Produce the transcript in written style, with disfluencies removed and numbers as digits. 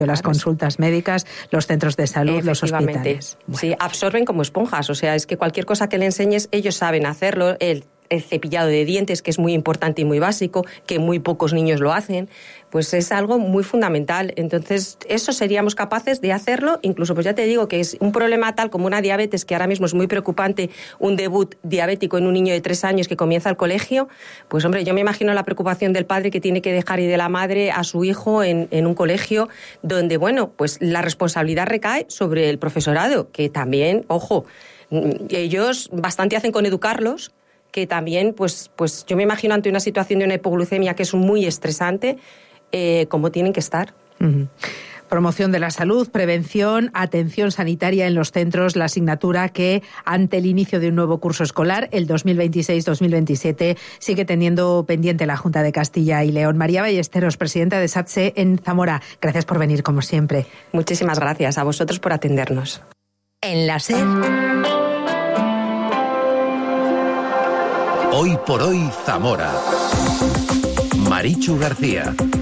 las consultas médicas, los centros de salud, los hospitales. Bueno. Sí, absorben como esponjas, o sea, es que cualquier cosa que le enseñes, ellos saben hacerlo, el cepillado de dientes, que es muy importante y muy básico, que muy pocos niños lo hacen, pues es algo muy fundamental. Entonces, eso seríamos capaces de hacerlo, incluso, pues ya te digo, que es un problema tal como una diabetes, que ahora mismo es muy preocupante, un debut diabético en un niño de 3 años que comienza el colegio, pues hombre, yo me imagino la preocupación del padre que tiene que dejar y de la madre a su hijo en un colegio donde, bueno, pues la responsabilidad recae sobre el profesorado, que también, ojo, ellos bastante hacen con educarlos, que también, pues yo me imagino ante una situación de una hipoglucemia que es muy estresante, cómo tienen que estar. Uh-huh. Promoción de la salud, prevención, atención sanitaria en los centros, la asignatura que ante el inicio de un nuevo curso escolar, el 2026-2027, sigue teniendo pendiente la Junta de Castilla y León. María Ballesteros, presidenta de SATSE en Zamora, gracias por venir como siempre. Muchísimas gracias a vosotros por atendernos. En la SER. Hoy por hoy Zamora. Marichu García.